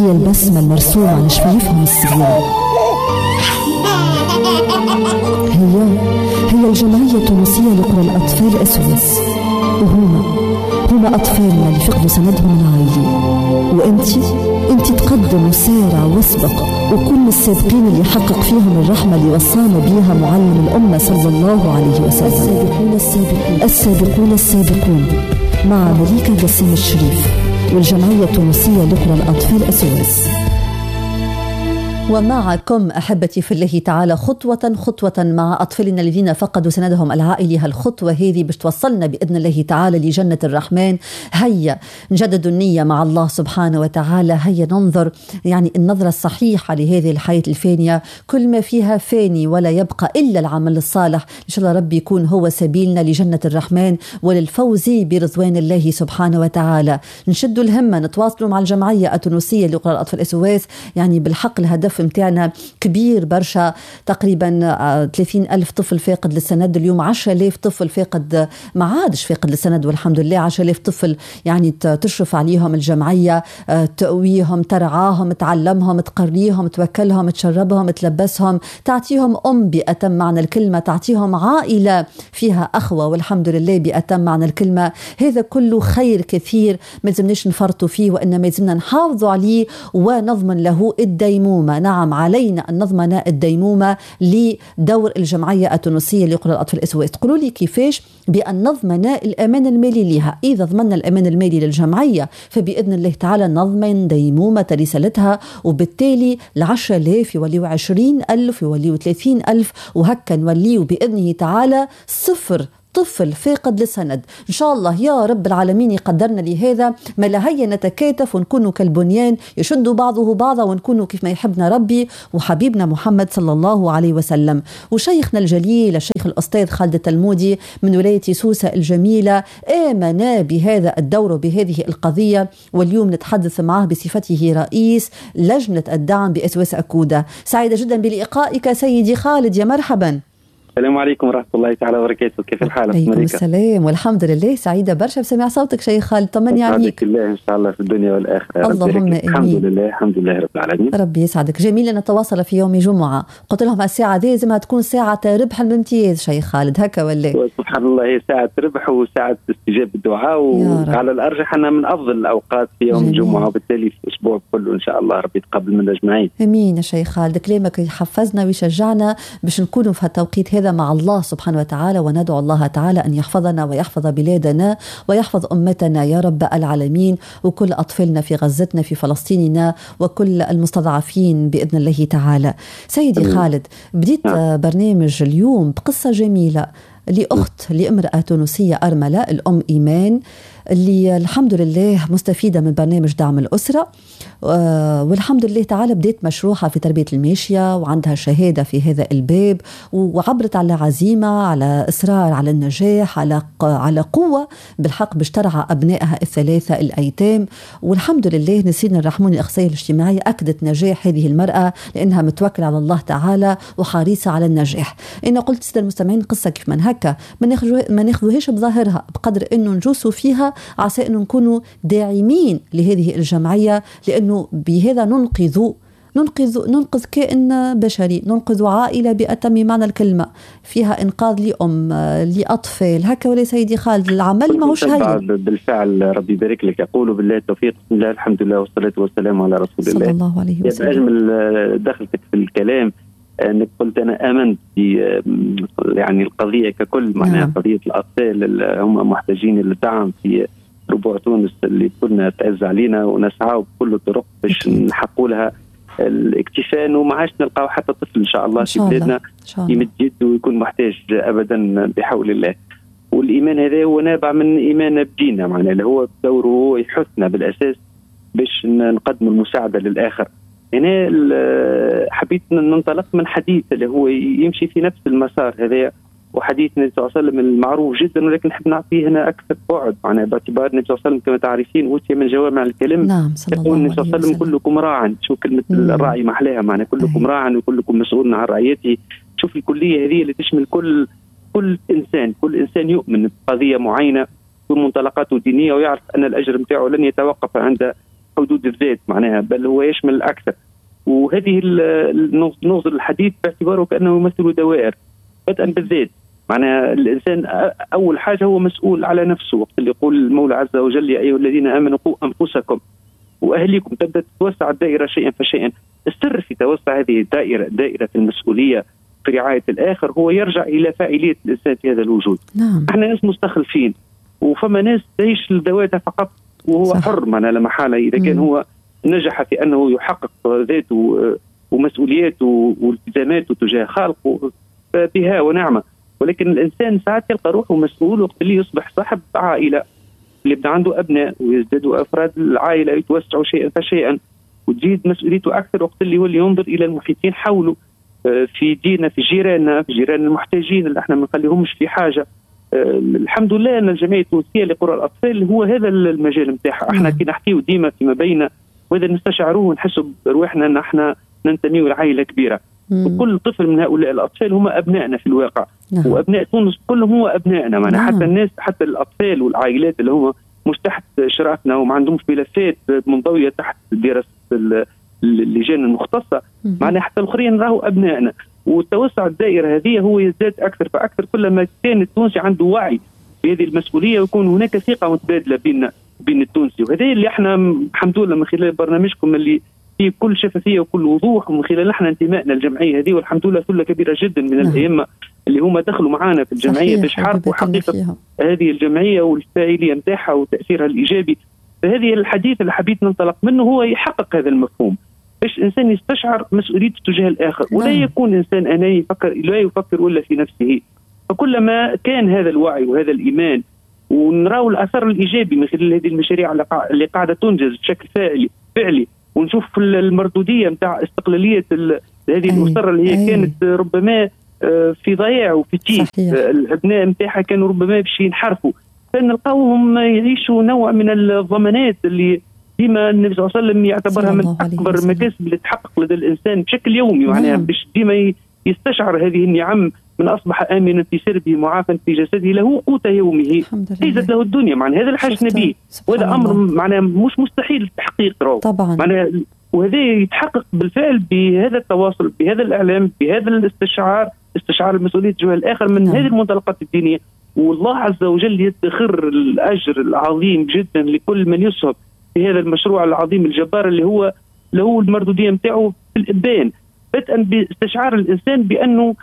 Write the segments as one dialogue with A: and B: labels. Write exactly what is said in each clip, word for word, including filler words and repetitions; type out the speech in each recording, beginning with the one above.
A: هي البسمة المرسومة على شفايفهم الصغيرة. هي هي الجمعية التونسية لقرى الأطفال اس او اس، وهما هما أطفالنا اللي فقدوا سندهم العائلي. وأنتي أنتي تقدم وسارع واسبق، وكل السابقين اللي حقق فيهم الرحمة اللي وصانا بيها معلم الأمة صلى الله عليه وسلم. السابقون السابقون السابقون السابقون مع مليكة جسيم الشريف والجمعية التونسية لقرى الأطفال اس او اس. ومعكم أحبتي في الله تعالى خطوة خطوة مع أطفالنا الذين فقدوا سندهم العائلي. هالخطوة هذه باش توصلنا بإذن الله تعالى لجنة الرحمن. هيا نجدد النية مع الله سبحانه وتعالى، هيا ننظر يعني النظرة الصحيحة لهذه الحياة الفانية، كل ما فيها فاني ولا يبقى إلا العمل الصالح. إن شاء الله ربي يكون هو سبيلنا لجنة الرحمن وللفوز برضوان الله سبحانه وتعالى. نشد الهمة، نتواصلوا مع الجمعية التونسية لقرى الأطفال اس او اس. يعني بالحق الهدف متاعنا كبير برشا، تقريبا ثلاثين ألف طفل فاقد للسند اليوم، عشرة آلاف طفل فاقد ما عادش فاقد للسند والحمد لله، عشرة آلاف طفل يعني تشرف عليهم الجمعية، تقويهم، ترعاهم، تعلمهم، تقريهم، توكلهم، تشربهم، تلبسهم، تعطيهم أم بأتم معنى الكلمة، تعطيهم عائلة فيها أخوة والحمد لله بأتم معنى الكلمة. هذا كله خير كثير ما لازمناش نفرطوا فيه، وإنما لازمنا نحافظوا عليه ونضمن له الديمومة. نعم، علينا أن نضمن الديمومة لدور الجمعية التونسية لقرى الأطفال اس او اس. تقولوا لي كيفاش؟ بأن نضمن الأمان المالي لها. إذا ضمننا الأمان المالي للجمعية فبإذن الله تعالى نضمن ديمومة رسالتها، وبالتالي العشرة آلاف يوليوا عشرين ألف، يوليوا ثلاثين ألف، وهكا نوليوا بإذنه تعالى صفر طفل فاقد للسند. إن شاء الله يا رب العالمين يقدرنا لهذا. ما لهي نتكاتف ونكونوا كالبنيان يشد بعضه بعضا، ونكونوا كيف ما يحبنا ربي وحبيبنا محمد صلى الله عليه وسلم. وشيخنا الجليل الشيخ الأستاذ خالد التلمودي من ولاية سوسة الجميلة آمن بهذا الدور وبهذه القضية، واليوم نتحدث معه بصفته رئيس لجنة الدعم بإس او إس أكودا. سعيدة جدا بلقائك سيدي خالد، يا مرحبا.
B: السلام عليكم ورحمة الله تعالى وبركاته، كيف الحال؟
A: عليكم السلام والحمد لله، سعيدة برشا بسمع صوتك شيخ خالد، طمني عليك.
B: الله إن شاء الله في الدنيا والآخرة.
A: اللهم آمين.
B: الحمد لله الحمد لله رب العالمين.
A: ربي يسعدك. جميل أن نتواصل في يوم جمعة. قلت لهم الساعة دي لازمها تكون ساعة ربح الامتياز شيخ خالد، هكا ولا؟
B: سبحان الله، هي ساعة ربح وساعة استجابة الدعاء، وعلى الأرجح أنها من أفضل الأوقات في يوم الجمعة، وبالتالي في الأسبوع كله إن شاء الله ربي يتقبل منا أجمعين.
A: أمين يا شيخ خالد. كلامك يحفزنا ويشجعنا باش نكونوا في هالتوقيت هذا مع الله سبحانه سبحانه وتعالى، وندعو الله تعالى أن يحفظنا ويحفظ بلادنا ويحفظ أمتنا يا رب العالمين، وكل أطفالنا في غزتنا في فلسطيننا وكل المستضعفين بإذن الله تعالى. سيدي خالد، بديت برنامج اليوم بقصة جميلة لأخت لامرأة تونسية أرملة، الأم إيمان، اللي الحمد لله مستفيدة من برنامج دعم الأسرة، والحمد لله تعالى بديت مشروعها في تربية الماشية وعندها شهادة في هذا الباب، وعبرت على عزيمة، على إصرار على النجاح، على على قوة بالحق باش ترعى أبنائها الثلاثة الأيتام. والحمد لله نسينا الرحمن الأخصائية الاجتماعية أكدت نجاح هذه المرأة لأنها متوكلة على الله تعالى وحريصة على النجاح. إن قلت سيدة المستمعين قصة كيف من هكا ما ناخذوهاش بظاهرها، بقدر إنه نجوسوا فيها عسى أن نكونوا داعمين لهذه الجمعية، لأنه بهذا ننقذ ننقذ ننقذ كائن بشري، ننقذ عائلة بأتم معنى الكلمة، فيها إنقاذ لأم لأطفال هكا. ولا سيدي خالد العمل ماهوش هين.
B: بالفعل ربي يبارك لك. أقول بالله التوفيق، بسم الله الحمد لله والصلاة والسلام على رسول الله
A: صلى الله عليه وسلم.
B: أجمل دخلتك في الكلام أنك قلت أنا آمنت يعني القضية ككل، معناها نعم. قضية الأطفال اللي هم محتاجين للدعم في ربوع تونس اللي كنا تعز علينا، ونسعى بكل الطرق باش نحقوا لها الاكتفاء، وما عادش نلقاو حتى طفل إن شاء الله في بلادنا يمد يده ويكون محتاج أبدا بحول الله. والإيمان هذا هو نابع من إيمان بديننا، معناه اللي هو دوره هو يحثنا بالأساس باش نقدم المساعدة للآخر. هنا حبيت ننطلق من حديث اللي هو يمشي في نفس المسار هذا، وحديث النبي صلى الله عليه وسلم المعروف جدا، ولكن نحب نعطيه هنا أكثر بعد، معناه باعتبار النبي صلى الله عليه وسلم كما تعرفين أوتي من جوامع الكلم.
A: نعم
B: يقول النبي صلى الله عليه وسلم كلكم راع. شوف كلمة مم. الراعي محلاها، معناه كلكم راع وكلكم مسؤول عن رعيته. شوف الكلية هذه اللي تشمل كل كل إنسان، كل إنسان يؤمن بقضية معينة ومنطلقاته دينية، ويعرف أن الأجر متاعه لن يتوقف عند حدود الذات معناها، بل هو يشمل الأكثر. وهذه نوصل الحديث باعتباره كأنه يمثل دوائر بدءا بالذات. معناها الإنسان أول حاجة هو مسؤول على نفسه، وقت اللي يقول المولى عز وجل يا أيها الذين آمنوا قوا أنفسكم وأهليكم، تبدأ تتوسع الدائرة شيئا فشيئا. السر في توسع هذه الدائرة، دائرة المسؤولية في رعاية الآخر، هو يرجع إلى فاعلية الإنسان في هذا الوجود.
A: نعم.
B: احنا ناس مستخلفين، وفما ناس تعيش لذواتها فقط، وهو صح. حر معنا لا محالة إذا كان مم. هو نجح في أنه يحقق ذاته ومسؤولياته والتزاماته تجاه خالقه بها ونعمة. ولكن الإنسان ساعات يلقى روحه مسؤول وقت اللي يصبح صاحب عائلة، اللي يبدا عنده أبناء ويزدادوا أفراد العائلة يتوسعوا شيئا فشيئا، وتزيد مسؤوليته أكثر وقت اللي يولي ينظر إلى المحيطين حوله، في دينا، في جيراننا، في جيران المحتاجين اللي احنا ما نخليهمش في حاجة. الحمد لله أن الجمعية التونسية لقراء الأطفال هو هذا المجال نتاعها. احنا كي نحكيه ديما فيما بين، وإذا نستشعروه ونحسوا بروحنا أن احنا ننتمي لعائلة كبيرة. وكل طفل من هؤلاء الأطفال هم أبنائنا في الواقع. نعم. وأبناء تونس كلهم هو أبنائنا. معنا نعم. حتى الناس، حتى الأطفال والعائلات اللي هم مش تحت إشرافنا وما عندهمش ملفات منضوية تحت دراسة اللجان المختصة، معنا حتى الآخرين راهو أبنائنا. والتوسع الدائرة هذه هو يزداد أكثر فأكثر كلما كان التونسي عنده وعي بهذه المسؤولية، ويكون هناك ثقة متبادلة بين بين التونسي. وهذا اللي احنا الحمد لله من خلال برنامجكم اللي في كل شفافية وكل وضوح، ومن خلال احنا انتمائنا للجمعية هذه، والحمد لله ثلة كبيرة جدا من الأئمة اللي هم دخلوا معنا في الجمعية باش حاربوا حقيقة هذه الجمعية والفاعلية نتاعها وتأثيرها الإيجابي. فهذه الحديث اللي حبيت ننطلق منه هو يحقق هذا المفهوم، باش الإنسان يستشعر مسؤوليته تجاه الآخر، ولا يكون إنسان أناني يفكر لا يفكر ولا في نفسه. فكلما كان هذا الوعي وهذا الإيمان، ونراو الأثر الإيجابي من خلال هذه المشاريع اللي قاعدة تنجز بشكل فعلي فعلي ونشوف المردودية نتاع استقلالية هذه الأسرة اللي هي أي. كانت ربما في ضياع وفي تيه، الأبناء نتاعها كانوا ربما باش ينحرفوا، فنلقاوهم يعيشوا نوع من الضمانات اللي ديما النبي صلى الله عليه وسلم يعتبرها من أكبر المكاسب اللي تحقق لدى الإنسان بشكل يومي. معناها باش ديما يستشعر هذه النعم، من أصبح آمنا في سربه معافا في جسده له قوت يومه ليست له الدنيا. معنى هذا الحاج نبيه، وهذا أمر معناه مش مستحيل التحقيق رو.
A: طبعا.
B: وهذا يتحقق بالفعل بهذا التواصل، بهذا الإعلام، بهذا الاستشعار، استشعار المسؤولية تجاه الآخر من نعم. هذه المنطلقات الدينية. والله عز وجل يدخر الأجر العظيم جدا لكل من يسهم في هذا المشروع العظيم الجبار اللي هو له المردودية متاعه في الإبان، بدءا باستشعار الإنسان بأنه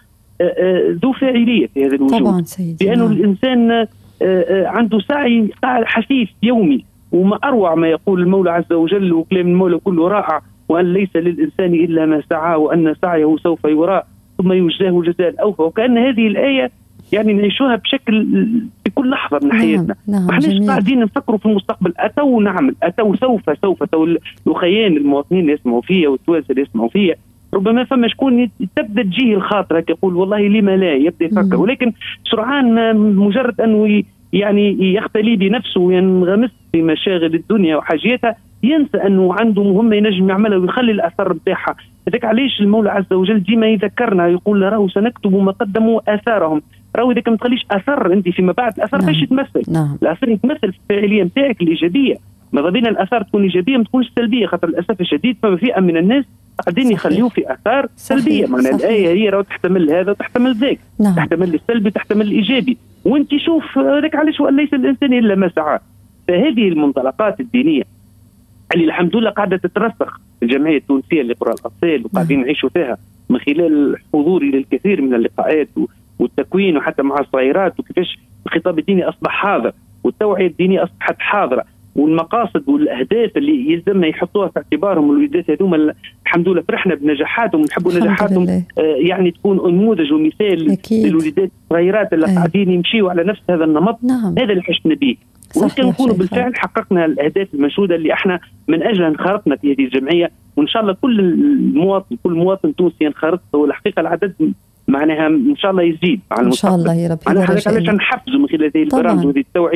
B: ذو فاعلية في هذا الوجود.
A: طبعا سيدي.
B: بأنه نعم. الإنسان عنده سعي حثيث يومي، وما أروع ما يقول المولى عز وجل، وكلام المولى كله رائع، وأن ليس للإنسان إلا ما سعى وأن سعيه سوف يرى ثم يجزاه جزاء الأوفى. وكأن هذه الآية يعني نعيشوها بشكل في كل لحظة من حياتنا.
A: نعم.
B: ما احناش قاعدين نفكروا في المستقبل، أتوا نعمل أتوا سوف سوف تو الأخيان المواطنين اللي يسمعوا فيها والتوانسة اللي يسمعوا فيها، ربما فما شكون تبدا تجيه الخاطر يقول والله لما لا، يبدا يفكر، ولكن سرعان مجرد انه يعني يختلي بنفسه وينغمس في مشاغل الدنيا وحاجياتها ينسى انه عنده مهمه ينجم يعملها ويخلي الاثر بتاعها. هذاك علاش المولى عز وجل ديما يذكرنا، يقول راهو سنكتب ما قدموا اثارهم. راهو اذا ما تخليش اثر انت فيما بعد، الاثر كيفاش يتمثل؟
A: نعم.
B: الاثر يتمثل في الفاعليه نتاعك الايجابيه. ماذا بين الاثار تكون ايجابيه ما تكونش سلبيه، خاطر للاسف الشديد فما فئه من الناس قاعدين يخليوه في اثار سلبيه. معناها الايه هي راهو تحتمل هذا وتحتمل ذاك،
A: نعم.
B: تحتمل السلبي تحتمل الايجابي، وانت شوف هذاك علاش وان ليس الانسان الا ما سعى. فهذه المنطلقات الدينيه اللي الحمد لله قاعده تترسخ في الجمعيه التونسيه لقراء الاطفال، وقاعدين نعيشوا فيها من خلال حضوري للكثير من اللقاءات والتكوين، وحتى مع الصغيرات، وكيفاش الخطاب الديني اصبح حاضر والتوعيه الدينيه اصبحت حاضره، والمقاصد والاهداف اللي يلزمنا يحطوها في اعتبارهم. الوليدات هذوما الحمد لله فرحنا بنجاحاتهم ونحبوا نجاحاتهم، آه يعني تكون نموذج ومثال للوليدات الصغيرات اللي قاعدين يمشيوا على نفس هذا النمط.
A: نعم.
B: هذا اللي حشنا به، ويمكن نكونوا بالفعل حققنا الاهداف المنشوده اللي احنا من اجلها انخرطنا في هذه الجمعيه. وان شاء الله كل المواطن كل مواطن تونسي ينخرط، والحقيقه العدد معناها ان شاء الله يزيد على
A: المستقبل. ان شاء الله يا رب.
B: على علاش نحفزوا من خلال هذه البرامج وهذه التوعيه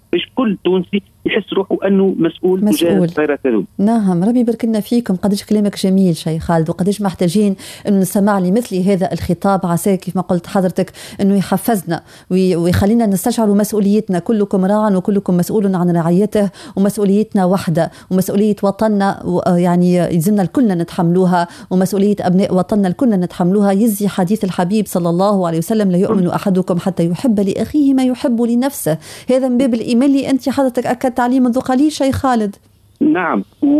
B: باش كل تونسي يحس روحه انه مسؤول, مسؤول. تجاه الصغيرات هذوما.
A: نعم، ربي يبارك لنا فيكم. قديش كلامك جميل شيخ خالد، وقديش محتاجين انه نسمع لمثل هذا الخطاب، عسى كيف ما قلت حضرتك انه يحفزنا ويخلينا نستشعر مسؤوليتنا. كلكم راع وكلكم مسؤول عن رعيته، ومسؤوليتنا وحده، ومسؤوليه وطننا يعني يلزمنا الكلنا نتحملوها، ومسؤوليه ابناء وطننا الكلنا نتحملوها. يزي حديث الحبيب صلى الله عليه وسلم: لا يؤمن احدكم حتى يحب لاخيه ما يحب لنفسه. هذا من باب الايمان اللي انت حضرتك اكدت عليه منذ قليل شيخ خالد.
B: نعم،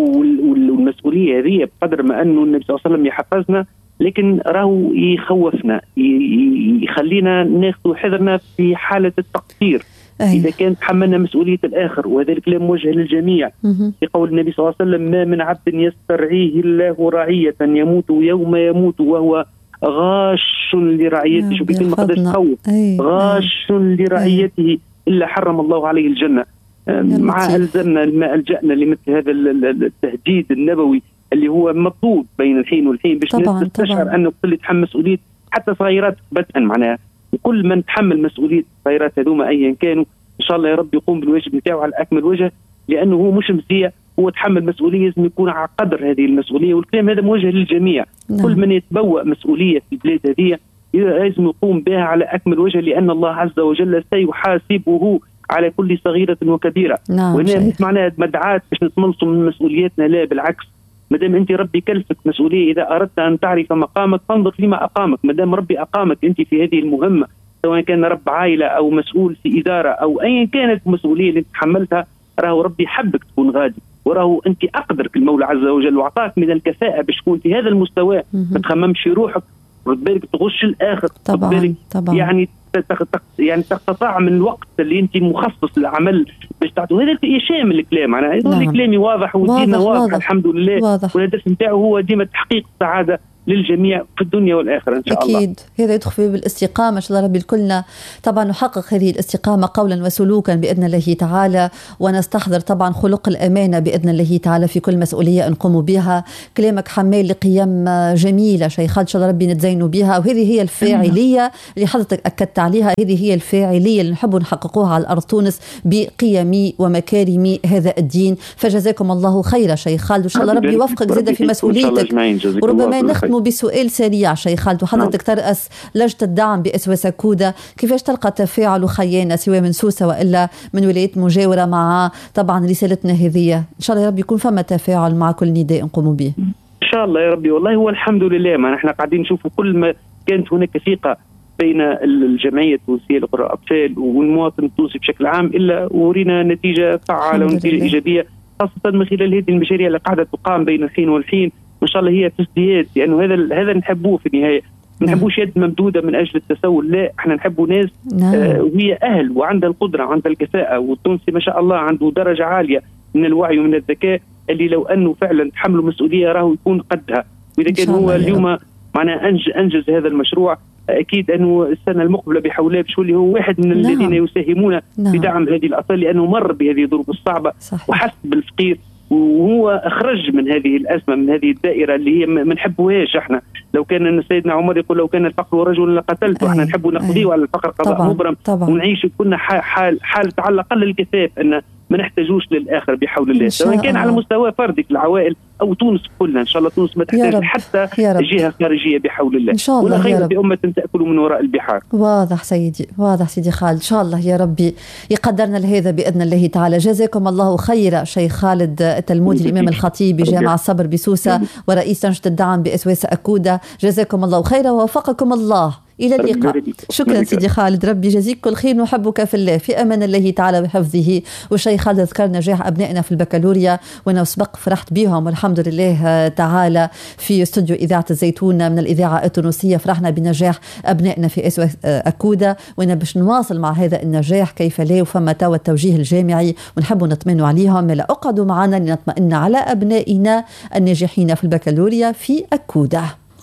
B: والمسؤوليه هذه بقدر ما انه النبي صلى الله عليه وسلم يحفزنا، لكن راهو يخوفنا، يخلينا ناخذ حذرنا في حاله التقصير. أيه. إذا كان تحملنا مسؤولية الآخر، وهذا الكلام موجه للجميع. في قول النبي صلى الله عليه وسلم: ما من عبد يسترعيه الله رعية يموت يوم يموت وهو غاش لرعيته. شو بكلمة قداش تخوف. غاش أيه. لرعيته أيه. إلا حرم الله عليه الجنة. مع ألزمنا ما ألجأنا لمثل هذا التهديد النبوي اللي هو مطلوب بين الحين والحين، باش نستشعر أنه كل يتحمل مسؤولية حتى صغيرات بدءا معناها. وكل من تحمل مسؤولية الصغيرات هذوما أيا كانوا إن شاء الله يا رب يقوم بالواجب نتاعو على أكمل وجه، لأنه هو مش مزية، هو تحمل مسؤولية لازم يكون على قدر هذه المسؤولية. والكلام هذا موجه للجميع. نعم. كل من يتبوأ مسؤولية في البلاد هذه لازم يقوم بها على أكمل وجه، لأن الله عز وجل سيحاسبه على كل صغيرة وكبيرة.
A: نعم.
B: وهنا مش معناها مدعاة باش نتملصوا من مسؤولياتنا، لا بالعكس. مادام انت ربي كلفك مسؤوليه، اذا اردت ان تعرف مقامك فانظر فيما اقامك. مادام ربي اقامك انت في هذه المهمه، سواء كان رب عائله او مسؤول في اداره او ايا كانت المسؤوليه اللي تحملتها، راهو ربي حبك تكون غادي، وراهو انت اقدرك المولى عز وجل واعطاك من الكفاءه باش تكون في هذا المستوى. ما تخممش في روحك، رد بالك تغش الاخر.
A: طبعا طبعا
B: يعني يعني تقتطع من الوقت اللي انت مخصص للعمل باش تعطوا. هذا شامل الكلام، انا هذا نعم. كلامي واضح وديما واضح, واضح الحمد لله. والهدف نتاعو هو ديما تحقيق السعاده للجميع في الدنيا والآخرة إن شاء
A: أكيد.
B: الله.
A: أكيد هذا يدخل في بالاستقامة إن شاء الله ربي الكلنا طبعا نحقق هذه الاستقامة قولا وسلوكا بإذن الله تعالى، ونستحضر طبعا خلق الأمانة بإذن الله تعالى في كل مسؤولية نقوم بها. كلامك حمال لقيم جميلة شيخ، إن شاء الله ربي نتزينوا بها، وهذه هي الفاعلية اللي حضرتك أكدت عليها. هذه هي الفاعلية اللي نحب نحققوها على الأرض تونس بقيم ومكارم هذا الدين. فجزاكم الله خيرا شيخ خالد، وإن شاء الله ربي يوفقك زيادة في مسؤوليتك. وربما نختم بسؤال سريع شيخ خالد، وحضرتك ترأس لجنة الدعم بأسوس أكودا، كيفاش تلقى تفاعل خيانا سواء من سوسة وإلا من ولايات مجاورة مع طبعا رسالتنا هذه؟ إن شاء الله يا رب يكون فما تفاعل مع كل نداء نقوم به
B: إن شاء الله يا ربي. والله هو الحمد لله، ما نحن قاعدين نشوفوا كل ما كانت هناك ثقة بين الجمعية التونسية لقراء الأطفال والمواطن التونسي بشكل عام، إلا ورينا نتيجة فعالة ونتيجة إيجابية، خاصة من خلال هذه المشاريع اللي قاعدة تقام بين الحين والحين. إن شاء الله هي في ازدياد، لأنه هذا هذا نحبوه في النهاية. ما نحبوش يد ممدودة من أجل التسول، لا، احنا نحبوا ناس آه وهي أهل وعندها القدرة وعندها الكفاءة. والتونسي ما شاء الله عنده درجة عالية من الوعي ومن الذكاء، اللي لو أنه فعلا تحملوا مسؤولية راهو يكون قدها. وإذا كان هو اليوم معنا أنج أنجز هذا المشروع، أكيد أنه السنة المقبلة بحول الله بشولي هو واحد من نعم. الذين يساهمون
A: نعم.
B: بدعم هذه الأطفال، لأنه مر بهذه الظروف الصعبة
A: صحيح.
B: وحس بالفقير، وهو أخرج من هذه الأزمة، من هذه الدائرة اللي هي ما نحبوهاش. احنا لو كان سيدنا عمر يقول لو كان الفقر رجل لقتلته، احنا نحبوا نقضيه على الفقر قضاء مبرم، ونعيش كنا حال حالة على الأقل الكفاف، أن ما نحتاجوش للآخر بحول الله، سواء كان على مستوى فردي في العوائل أو تونس كلها. إن شاء الله تونس ما تحتاج حتى جهة خارجية بحول الله.
A: إن شاء الله
B: ولا خير بأمة تأكل من وراء البحار.
A: واضح سيدي، واضح سيدي خالد. إن شاء الله يا ربي يقدرنا لهذا بإذن الله تعالى. جزاكم الله خيرا شيخ خالد التلمودي، الإمام الخطيب بجامع الصبر بسوسة ورئيس لجنة الدعم بأسواس أكودا. جزاكم الله خيرا ووفقكم الله. إلى اللقاء. شكرا سيدي خالد، ربي يجزيك كل خير، نحبك في الله، في أمان الله تعالى وحفظه. والشيخ خالد ذكر نجاح أبنائنا في البكالوريا، وأنا سبق فرحت بهم والحمد لله تعالى في استوديو إذاعة الزيتون من الإذاعة التونسية. فرحنا بنجاح أبنائنا في أسواس أكودا، وأنا باش نواصل مع هذا النجاح كيف لا، وفما توا التوجيه الجامعي ونحب نطمئن عليهم. لا أقعدوا معنا لنطمئن على أبنائنا الناجحين في البكالوريا في أكودا.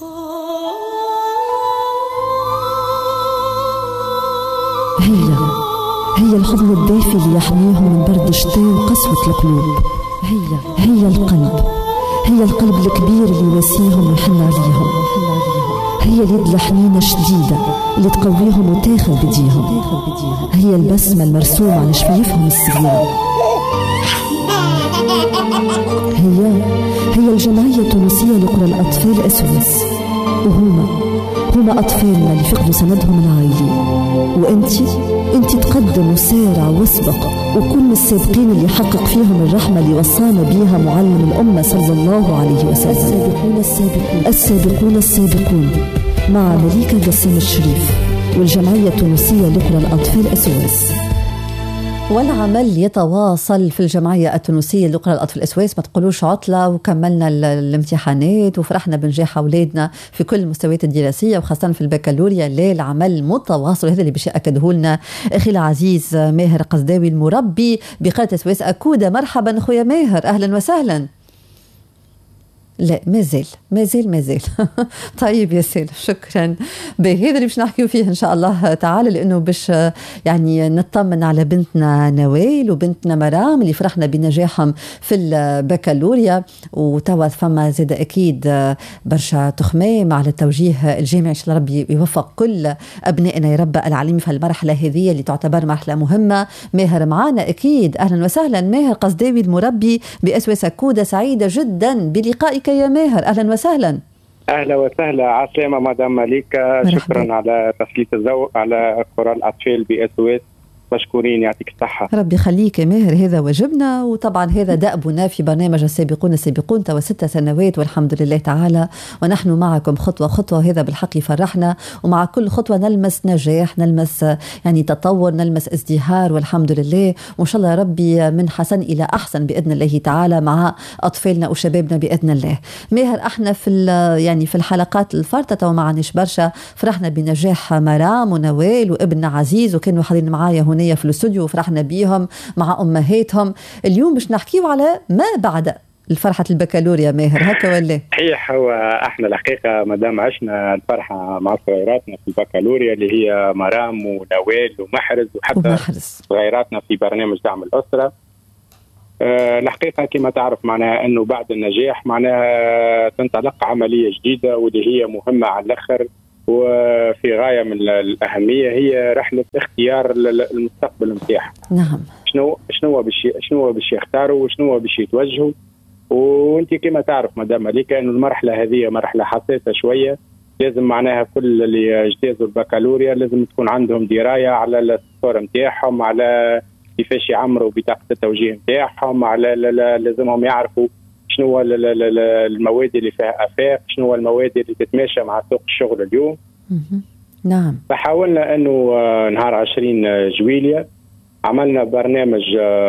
A: هي هي الحضن الدافي اللي يحميهم من برد الشتاء وقسوة القلوب. هي هي القلب هي القلب الكبير اللي يواسيهم ويحن عليهم. هي اليد الحنينة شديدة اللي تقويهم وتاخذ بديهم، هي البسمة المرسومة على شفايفهم الصغيرة، هي هي الجمعية التونسية لقرى الأطفال اس او اس، وهما هما أطفالنا اللي فقدوا سندهم العائلي. وأنتي أنتي تقدم وسارع واسبق، وكل السابقين اللي حقق فيهم الرحمة اللي وصانا بيها معلم الأمة صلى الله عليه وسلم. السابقون السابقون السابقون السابقون مع مليكة قسم الشريف والجمعية التونسية لقرى الأطفال اس او اس. والعمل يتواصل في الجمعية التونسية لقرى الأطفال اس او اس. ما تقولوش عطلة، وكملنا الامتحانات وفرحنا بنجاح أولادنا في كل المستويات الدراسية وخاصة في البكالوريا. لا، العمل متواصل، هذا اللي باش يأكده لنا أخي العزيز ماهر قصداوي المربي بقرية اس او اس أكودة. مرحبا خويا ماهر، أهلا وسهلا. لا مازال مازال مازال طيب يا سيد، شكرا. بهذا اللي باش نحكيو فيه ان شاء الله تعالى، لانه باش يعني نطمن على بنتنا نوال وبنتنا مرام اللي فرحنا بنجاحهم في البكالوريا، وتوا فما زاد اكيد برشا تخمام على التوجيه الجامعي. ان شاء الله ربي يوفق كل ابنائنا يا رب العالمين في المرحله هذه اللي تعتبر مرحله مهمه. ماهر معنا اكيد، اهلا وسهلا. ماهر قصداوي المربي باس او اس أكودة، سعيده جدا بلقائك يا ماهر، اهلا وسهلا.
C: اهلا وسهلا، عسلامة مدام مليكة، شكرا على تسليط الضوء على قرى الاطفال باس او اس، مشكورين، يعطيك الصحة.
A: ربي يخليك يا ماهر، هذا واجبنا، وطبعا هذا دأبنا في برنامج السابقون السابقون توا ست سنوات والحمد لله تعالى، ونحن معكم خطوة خطوة، وهذا بالحق يفرحنا. ومع كل خطوة نلمس نجاح، نلمس يعني تطور، نلمس ازدهار والحمد لله. وإن شاء الله ربي من حسن إلى أحسن بإذن الله تعالى مع أطفالنا وشبابنا بإذن الله. ماهر، احنا في يعني في الحلقات الفارطة وما عناش برشا، فرحنا بنجاح مرام ونوال وابن عزيز، وكانوا حاضرين معايا هنا في الاستوديو وفرحنا بيهم مع امهاتهم. اليوم باش نحكيو على ما بعد الفرحة البكالوريا. ماهر هكا ولا؟
C: صحيح، هو احنا الحقيقة مدام عشنا الفرحة مع صغيراتنا في البكالوريا اللي هي مرام ونوال ومحرز، وحتى ومحرز. صغيراتنا في برنامج دعم الأسرة. أه الحقيقة كما تعرف معناها انه بعد النجاح معناها تنطلق عملية جديدة واللي هي مهمة على الاخر وفي غاية من الأهمية، هي رحلة اختيار المستقبل نتاعهم.
A: نعم.
C: شنو شنو باش شنو باش يختاروا وشنو باش يتوجهوا. وانت كما تعرف مدام مليكة انه المرحلة هذه مرحلة حساسة شوية، لازم معناها كل اللي اجتازوا البكالوريا لازم تكون عندهم دراية على الصور نتاعهم، على كيفاش يعمروا بطاقة التوجيه نتاعهم، على لازمهم يعرفوا شنو المواد اللي فيها افاق، شنو المواد اللي تتماشى مع سوق الشغل اليوم.
A: نعم.
C: فحاولنا انه نهار عشرين جويلية عملنا برنامج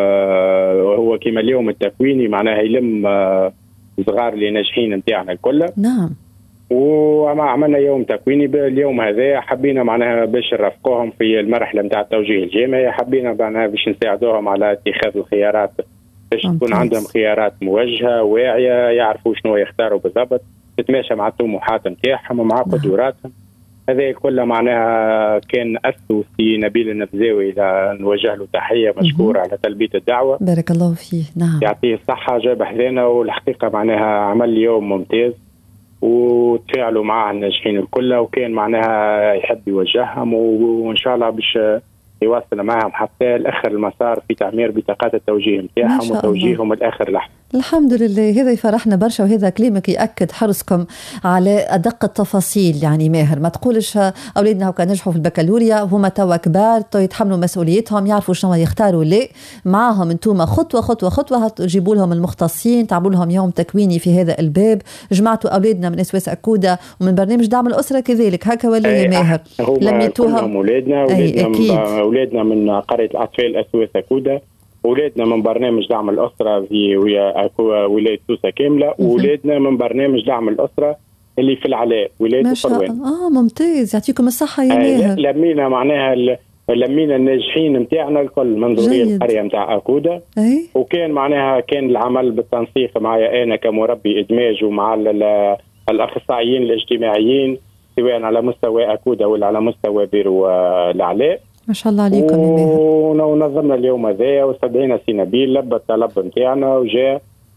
C: هو كما اليوم التكويني، معناها يلم صغار اللي ناجحين نتاعنا الكل.
A: نعم.
C: وعملنا يوم تكويني. اليوم هذا حبينا معناها باش نرافقوهم في المرحله نتاع التوجيه الجامعي، حبينا معناها باش نساعدوهم على اتخاذ الخيارات، باش تكون عندهم خيارات موجهه واعيه، يعرفوا شنو يختاروا بالضبط، تتماشى مع الطموحات نتاعهم ومع قدراتهم. هذا كله معناها كان أسس في نبيل النبزاوي، نوجه له تحية مشكورة على تلبية الدعوة،
A: بارك الله فيه. نعم،
C: يعطيه الصحة، جاب حذانا، والحقيقة معناها عمل يوم ممتاز وتفاعلوا معه الناجحين الكل، وكان معناها يحب يوجههم، وإن شاء الله باش يواصل معهم حتى الآخر المسار في تعمير بطاقات التوجيه نتاعهم وتوجيههم الآخر لحظة.
A: الحمد لله، هذا يفرحنا برشا، وهذا كلامك يأكد حرصكم على أدق التفاصيل. يعني ماهر، ما تقولش أولادنا هكا نجحوا في البكالوريا وهم توا كبار يتحملوا مسؤوليتهم يعرفوا شنو يختاروا. لا، معاهم انتم خطوة خطوة خطوة، تجيبوا لهم المختصين، تعملوا لهم يوم تكويني في هذا الباب. جمعتوا أولادنا من اس او اس أكودة ومن برنامج دعم الأسرة كذلك، هكا ولا يا ماهر؟
C: لميتوهم أولادنا أولادنا, أولادنا من قرية الأطفال اس او اس أكودة، أولادنا من برنامج دعم الأسرة في ولاية سوسة كاملة، وأولادنا من برنامج دعم الأسرة اللي في العلاء ولاية الفروان.
A: آه ممتاز، يعطيكم الصحة يا ماهر.
C: لمينا معناها لمينا الناجحين نتاعنا الكل من ذرية القرية نتاع أكودة.
A: أي.
C: وكان معناها كان العمل بالتنسيق معي أنا كمربي إدماج ومع الأخصائيين الاجتماعيين سواء على مستوى أكودة ولا على مستوى بيرو العلاء.
A: ما شاء الله عليكم يا ماهر.
C: ونظمنا اليوم هذا واستدعينا سي نبيل، لبى الطلب نتاعنا وجاء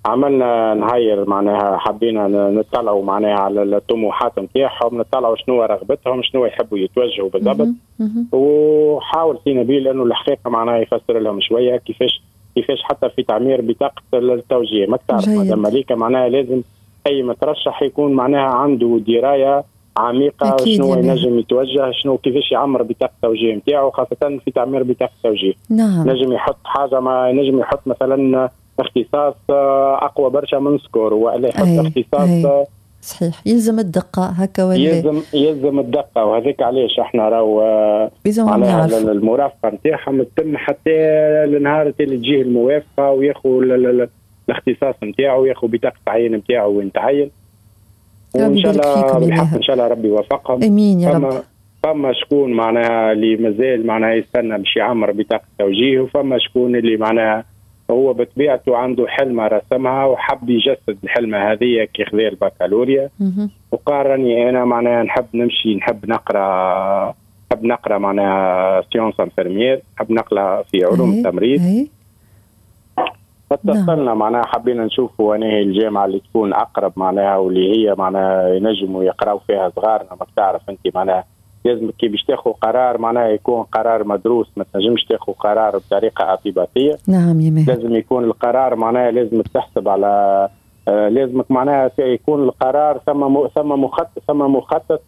C: عملنا نهاير معناها حبينا نطلعوا معناها على الطموحات نتاعهم، نطلعوا شنو رغبتهم، شنو يحبوا يتوجهوا بالضبط. وحاول سي نبيل انه الحقيقه معناها يفسر لهم شويه كيفاش كيفاش حتى في تعمير بطاقه التوجيه. ما تعرف مدام مليكه معناها لازم اي مترشح يكون معناها عنده درايه عميقه شنو ينجم يتوجه، شنو كيفاش يعمر بطاقه التوجيه نتاعو، خاصه في تعمير بطاقه التوجيه.
A: نعم.
C: نجم يحط حاجه، ما نجم يحط مثلا اختصاص اقوى برشا من سكور، ولا يحط أي. اختصاص أي.
A: صحيح، يلزم الدقه هكا ولا
C: يلزم يلزم الدقه. وهذاك علاش احنا راهو
A: معناها
C: المرافقه نتاعهم تتم حتى النهار اللي تجيه الموافقه وياخذ الاختصاص نتاعو، ياخذ بطاقه التعيين نتاعو وين تعين. وان شاء الله بالحق ان شاء الله ربي يوفقهم.
A: امين يا رب.
C: فما شكون معناها اللي مازال معناها يستنى باش يعمر بطاقه التوجيه، وفما شكون اللي معناها هو بطبيعته عنده حلمه رسمها وحب يجسد الحلمه هذه كي خذا البكالوريا. وقارني انا معناها نحب نمشي نحب نقرا نحب نقرا معناها سيونس انفيرمير، نحب نقرا في علوم التمريض. اتصلنا معناها حبينا نشوفوا انهي الجامعه اللي تكون اقرب معناها واللي هي معناها ينجموا يقراوا فيها صغارنا. ما تعرف انت معناها لازم كي باش تاخذ قرار معناها يكون قرار مدروس، ما تنجمش تاخذ قرار بطريقه اعتباطيه.
A: نعم يا مهر.
C: لازم يكون القرار معناها لازم تحسب على آه لازمك معناها يكون القرار ثم م... ثم مخطط ثم مخطط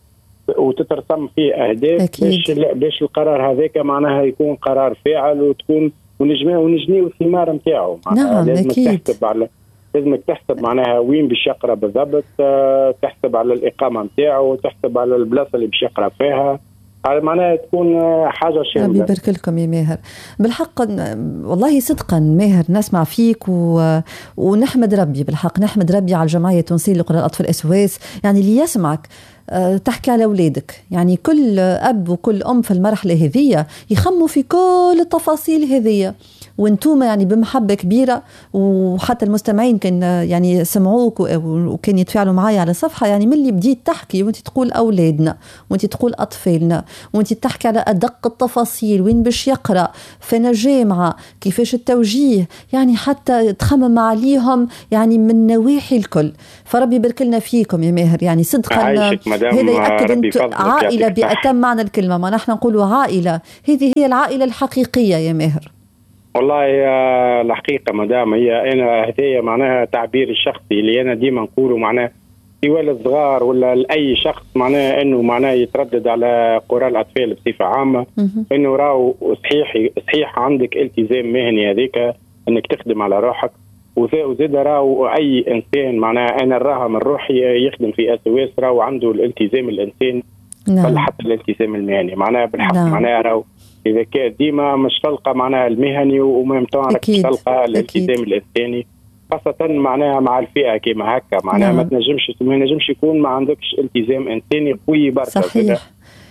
C: وتترسم فيه اهداف باش باش القرار هذاك معناها يكون قرار فاعل وتكون ونجمه ونجنيه الثمار نتاعو.
A: نعم
C: لازم
A: أكيد.
C: تحسب على لازمك تحسب معناها وين باش يقرا بالضبط، أه تحسب على الاقامه نتاعو، تحسب على البلاصه اللي باش يقرا فيها، معناها تكون حاجه شامله.
A: ربي يبارك لكم يا ماهر. بالحق والله صدقا ماهر نسمع فيك و... ونحمد ربي، بالحق نحمد ربي على الجمعيه التونسيه لقراء الاطفال اس او اس، يعني اللي يسمعك تحكي على أولادك. يعني كل أب وكل أم في المرحلة هذية يخموا في كل التفاصيل هذية، وانتم يعني بمحبة كبيرة. وحتى المستمعين كان يعني سمعوك وكان يتفاعلوا معايا على صفحة، يعني من اللي بديت تحكي وانت تقول أولادنا وانت تقول أطفالنا وانت تحكي على أدق التفاصيل، وين باش يقرأ فين الجامعة، كيفاش التوجيه، يعني حتى تخمم عليهم يعني من نواحي الكل. فربي يبارك لنا فيكم يا ماهر. يعني صدقا هذا يأكد أنت عائلة بأتم معنى الكلمة. ما نحن نقولوا عائلة، هذه هي العائلة الحقيقية يا ماهر.
C: والله الحقيقة مدام هي أنا هذه معناها تعبير الشخصي اللي أنا ديما نقوله، معناها سواء الصغار ولا لأي شخص معناها إنه معناها يتردد على قراء الأطفال بصفة عامة، إنه راو صحيح صحيح عندك التزام مهني هذيك إنك تخدم على روحك، وزاد راو أي إنسان معناها أنا راها من روحي يخدم في أس أو إس راو عنده الالتزام الإنساني. نعم. حتى الالتزام المهني معناها بالحق. نعم. معناها راو إذا كان ديما مش تلقى معناها المهني وما مش تلقى الالتزام الإنساني، خاصة معناها مع الفئة كما هكا معناها. نعم. ما تنجمش ما نجمش يكون ما عندكش التزام إنساني قوي برشا.
A: صحيح.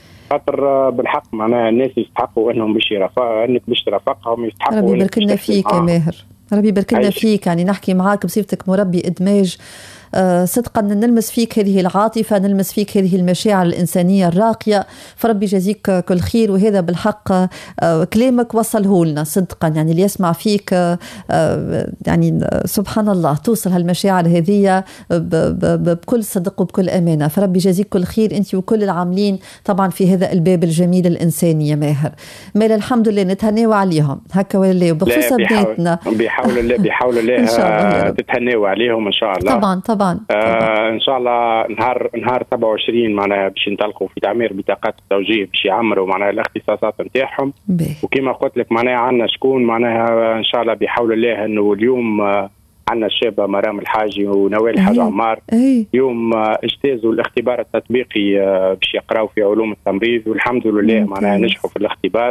C: خاطر بالحق معناها الناس يستحقوا انهم باش يرافقوا انك باش ترافقهم، يستحقوا.
A: ربي يبارك لنا فيك يا ماهر، ربي يبارك لنا فيك. يعني نحكي معاك بصفتك مربي إدماج، آه صدقا نلمس فيك هذه العاطفة، نلمس فيك هذه المشاعر الإنسانية الراقية. فربي جزيك كل خير. وهذا بالحق آه كلامك وصله لنا صدقا، يعني اللي يسمع فيك آه يعني سبحان الله توصل هالمشاعر هذه بكل صدق وبكل أمانة. فربي جزيك كل خير أنت وكل العاملين طبعا في هذا الباب الجميل الإنساني يا ماهر. مالا الحمد لله نتهنوا عليهم هكا ولا وبخصوص بناتنا
C: بحول الله بحول الله تتهنوا عليهم إن شاء الله.
A: طبعا طبعا طبعا.
C: آه ان شاء الله نهار نهار سبعة وعشرين معناها باش ينطلقوا في تعمير بطاقات التوجيه باش يعمروا معناها الاختصاصات نتاعهم. وكما قلت لك معناها عندنا شكون معناها ان شاء الله بحول الله انه اليوم آه عندنا الشابه مرام الحاجي ونوال الحاج عمار.
A: أي.
C: يوم آه اجتازوا الاختبار التطبيقي آه باش يقراوا في علوم التمريض، والحمد لله معناها نجحوا في الاختبار.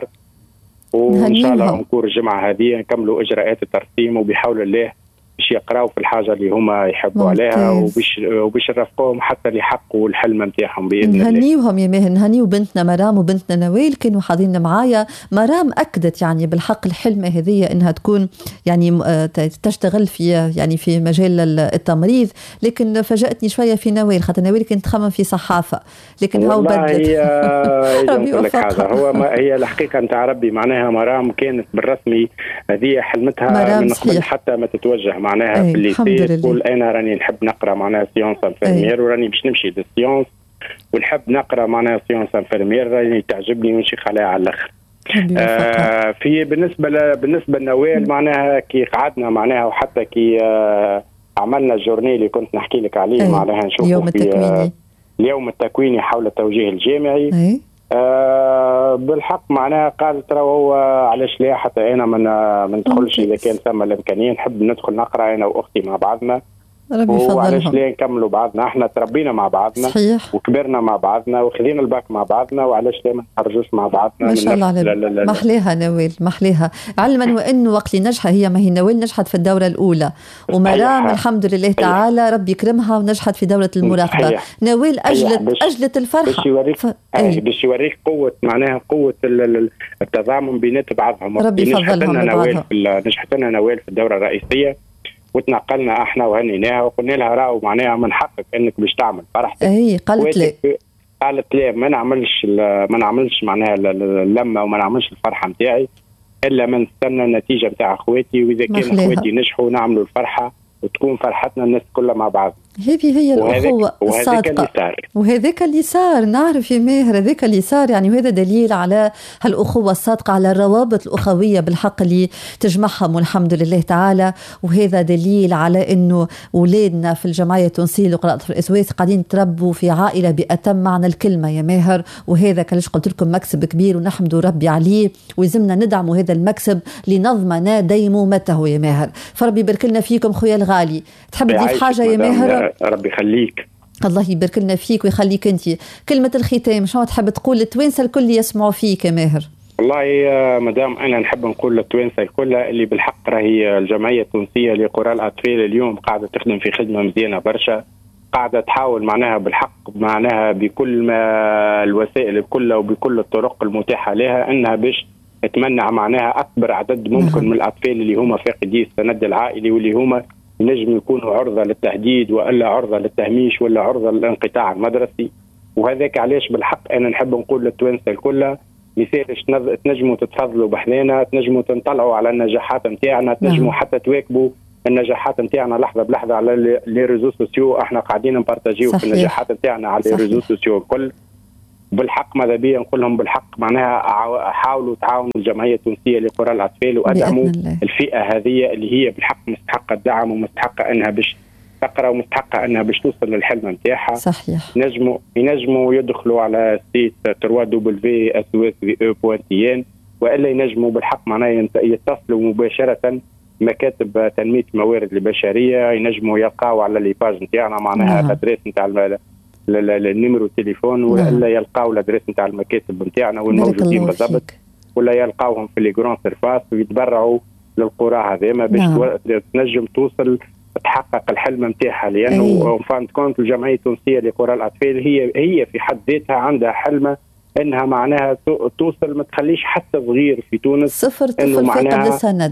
C: وان شاء الله نكون الجمعه هذه نكملوا اجراءات الترسيم وبحول الله باش يقراوا في الحاجه اللي هما يحبوا ممتاز. عليها وباش وباش نرافقوهم حتى يحققوا الحلم نتاعهم باذن الله.
A: نهنيوهم يا ماهر، نهنيو بنتنا مرام وبنتنا نوال كانوا حاضرين معايا. مرام اكدت يعني بالحق الحلمه هذه انها تكون يعني تشتغل في يعني في مجال التمريض، لكن فاجأتني شويه في نوال خاطر نوال كانت تخمم في صحافه، لكن هاو بدت.
C: ربي يوفقها. هو ما هي الحقيقه نتاع ربي معناها مرام كانت بالرسمي هذه حلمتها من قبل حتى ما تتوجه معناها في الليسي تقول انا راني نحب نقرا معناها سيونس انفيرمير وراني باش نمشي للسيونس ونحب نقرا معناها سيونس انفيرمير راني تعجبني ونشيخ عليها على الاخر. آه في بالنسبه ل... بالنسبه لنوال معناها كي قعدنا معناها وحتى كي آه عملنا الجورني اللي كنت نحكي لك عليه معناها نشوف
A: اليوم التكويني
C: آه اليوم التكويني حول التوجيه الجامعي.
A: أي.
C: آه بالحق معناها قال ترى هو علاش لا حتى انا من ما ندخلش اذا كان ثم الامكانيه نحب ندخل نقرا انا واختي مع بعضنا. وعلاش لا نكملوا بعضنا احنا تربينا مع بعضنا
A: صحيح.
C: وكبرنا مع بعضنا وخذينا الباك مع بعضنا وعلاش لا ما نخرجوش مع بعضنا.
A: ما شاء الله عليك محليها نوال محليها علما وانه وقت اللي نجحت هي ما هي نوال نجحت في الدوره الاولى ومرام الحمد لله تعالى ربي يكرمها ونجحت في دوره المراقبه. نوال اجلت اجلت الفرحه
C: باش يوريك ف... باش يوريك قوه معناها قوه التضامن بينات بعضهم.
A: ربي يفضلهم
C: نوال نجحت لنا نوال في الدوره الرئيسيه وتنقلنا احنا وهنيناها وقلنا لها راهو معناها من حقك انك باش تعمل فرحتك.
A: اي قالت لي
C: قالت لي ما نعملش ما نعملش معناها اللمه وما نعملش الفرحه نتاعي الا ما نستنى النتيجه نتاع اخواتي واذا كان اخواتي نجحوا نعملوا الفرحه وتكون فرحتنا الناس كلها مع بعض.
A: هذه هي الأخوة الصادقة وهذاك اللي صار نعرف يا ماهر هذاك اللي صار يعني وهذا دليل على هالأخوة الصادقة على الروابط الأخوية بالحق اللي تجمعهم والحمد لله تعالى. وهذا دليل على أنه أولادنا في الجمعية التونسية لقراءة في الأسواس قاعدين يتربوا في عائلة بأتم معنى الكلمة يا ماهر. وهذا كلاش قلت لكم مكسب كبير ونحمد ربي عليه ويزمنا ندعم هذا المكسب لنضمن ديمومته يا ماهر. فربي يبارك لنا فيكم خويا الغالي. تحب تضيف حاجة يا ماهر؟
C: ربي يخليك.
A: الله يبارك لنا فيك ويخليك انت. كلمه الختام شنو تحب تقول للتوانسه الكل يسمعوا فيك يا ماهر؟
C: والله يا مدام انا نحب نقول للتوانسه الكل اللي بالحق راهي الجمعيه التونسيه لقراء الاطفال اليوم قاعده تخدم في خدمه مزيانه برشا قاعده تحاول معناها بالحق معناها بكل ما الوسائل كلها وبكل الطرق المتاحه لها انها باش تمنع معناها اكبر عدد ممكن من الاطفال اللي هما فاقدي السند العائلي واللي هما ينجم يكونوا عرضة للتهديد وإلا عرضة للتهميش ولا عرضة للانقطاع المدرسي. وهذاك علاش بالحق أنا نحب نقول للتوانسة الكل مثالش تنجموا تتفضلوا بحذانا تنجموا تنطلعوا على النجاحات نتاعنا تنجموا حتى تواكبوا النجاحات نتاعنا لحظة بلحظة على لي ريزو سوسيو. احنا قاعدين نبارتاجيو في النجاحات نتاعنا على لي ريزو سوسيو الكل. بالحق ماذا بيا نقول لهم بالحق معناها حاولوا تعاونوا الجمعيه التونسيه لقراء الاطفال وادعموا الفئه هذه اللي هي بالحق مستحقه الدعم ومستحقه انها باش تقرا ومستحقه انها باش توصل للحلم نتاعها.
A: صحيح.
C: نجموا ينجموا يدخلوا على سيت دبليو دبليو دبليو دوت اس او اس في او دوت تي ان والا ينجموا بالحق معناها يتصلوا مباشره مكاتب تنميه الموارد البشريه ينجموا يلقاو على لي باج نتاعنا معناها الادريس نتاع النيميرو التليفون ولا يلقاو الادريس نتاع المكاتب نتاعنا وين موجودين بالضبط ولا يلقاوهم في لي جران سيرفاس ويتبرعوا للقرى هذه باش تنجم توصل تحقق الحلم نتاعها لانه فان كونت الجمعيه التونسيه لقراء الاطفال هي هي في حد ذاتها عندها حلمه انها معناها توصل ما تخليش حتى صغير في تونس
A: صفر طفل فاقد للسند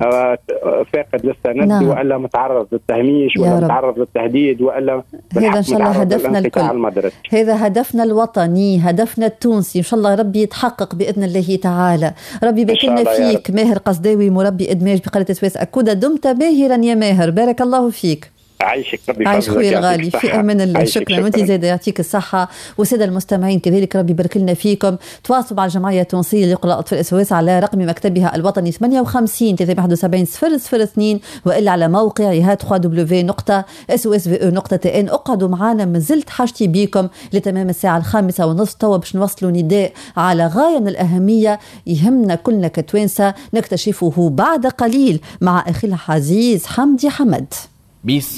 C: فاقد للسند نعم. والا متعرض للتهميش ولا متعرض للتهديد والا
A: هذا ان شاء الله هدفنا الكل هذا هدفنا الوطني هدفنا التونسي ان شاء الله ربي يتحقق باذن الله تعالى. ربي يبارك لنا فيك ماهر قصداوي مربي ادماج بقريه السويس اكودا دمت باهرا يا ماهر بارك الله فيك.
C: عايشك ربي
A: عايش خويا الغالي في امان الله. شكرا وانت زايده يعطيك الصحه والساده المستمعين كذلك ربي يبارك لنا فيكم. تواصلوا مع الجمعيه التونسيه لقراء اطفال الاسواس على رقم مكتبها الوطني ثمانية وخمسين ثلاثمائة وواحد وسبعين صفر صفر اثنين والا على موقعها دبليو دبليو دبليو دوت اس او اس في او دوت تي ان. اقعدوا معنا مازلت حاجتي بيكم لتمام الساعه الخامسة ونصف توا باش نوصلوا نداء على غايه من الاهميه يهمنا كلنا كتوانسه نكتشفه بعد قليل مع اخي العزيز حمدي حمد.